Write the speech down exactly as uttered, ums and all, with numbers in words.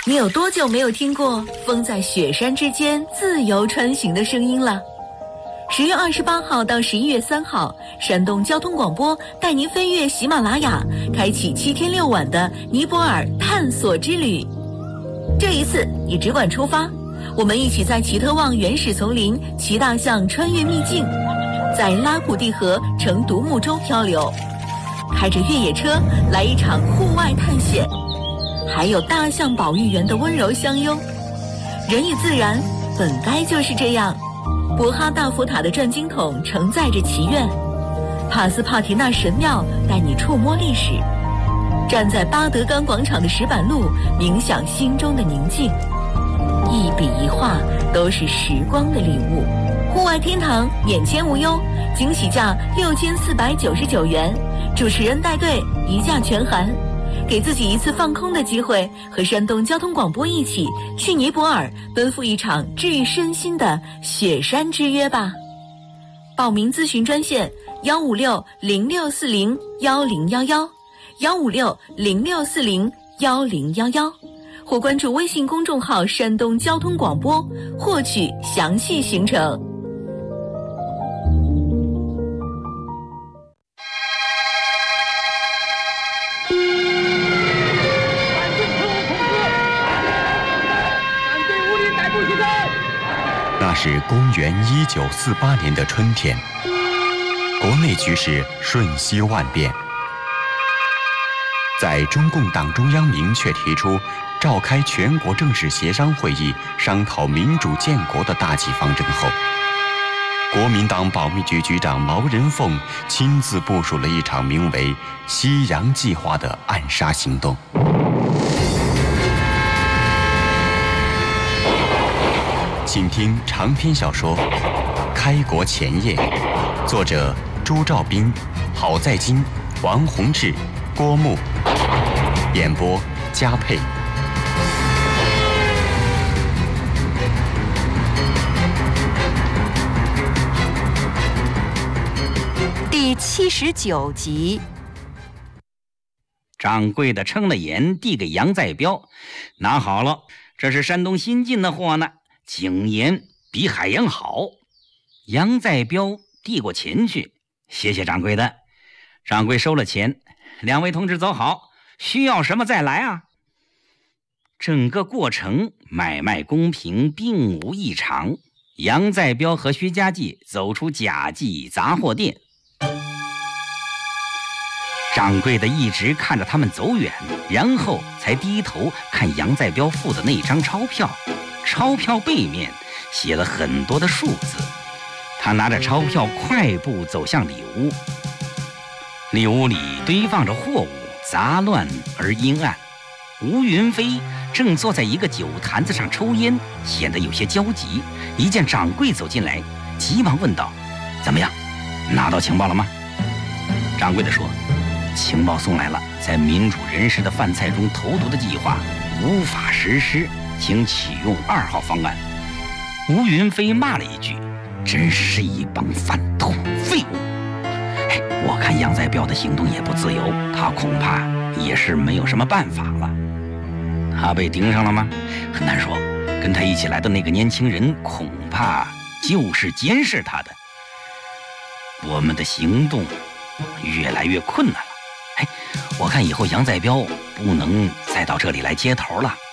你有多久没有听过风在雪山之间自由穿行的声音了？十月二十八号到十一月三号，山东交通广播带您飞越喜马拉雅，开启七天六晚的尼泊尔探索之旅。这一次你只管出发，我们一起在奇特旺原始丛林骑大象穿越秘境，在拉普蒂河乘独木舟漂流，开着越野车来一场户外探险，还有大象保育员的温柔相拥。人与自然本该就是这样。博哈大佛塔的转经筒承载着祈愿，帕斯帕提纳神庙带你触摸历史，站在巴德冈广场的石板路冥想心中的宁静。一笔一画都是时光的礼物。户外天堂免签无忧，惊喜价六千四百九十九元，主持人带队，一价全含。给自己一次放空的机会，和山东交通广播一起去尼泊尔奔赴一场治愈身心的雪山之约吧。报名咨询专线幺五六零六四零幺零幺幺，幺五六零六四零幺零幺幺，或关注微信公众号山东交通广播，获取详细行程。 那是公元一九四八年的春天，国内局势瞬息万变。在中共党中央明确提出召开全国正式协商会议商讨民主建国的大计方针后，国民党保密局局长毛人凤亲自部署了一场名为“西洋计划”的暗杀行动。请听长篇小说《开国前夜》，作者朱兆斌、郝在金、王洪志、郭牧，演播嘉佩。 第七十九集。 掌柜的称了盐，递给杨再彪，拿好了，这是山东新进的货呢，井盐比海盐好。杨再彪递过钱去，谢谢掌柜的。掌柜收了钱，两位同志走好，需要什么再来啊。整个过程买卖公平，并无异常。杨再彪和薛家记走出甲记杂货店，掌柜的一直看着他们走远，然后才低头看杨再彪付的那张钞票。钞票背面写了很多的数字，他拿着钞票快步走向里屋。里屋里堆放着货物，杂乱而阴暗。吴云飞正坐在一个酒坛子上抽烟，显得有些焦急。一见掌柜走进来，急忙问道：“怎么样，拿到情报了吗？”掌柜的说：“情报送来了，在民主人士的饭菜中投毒的计划无法实施，请启用二号方案。”吴云飞骂了一句：“真是一帮饭桶废物！”哎，我看杨再彪的行动也不自由，他恐怕也是没有什么办法了。他被盯上了吗？很难说。跟他一起来的那个年轻人恐怕就是监视他的。我们的行动越来越困难了。哎，我看以后杨再彪不能再到这里来接头了，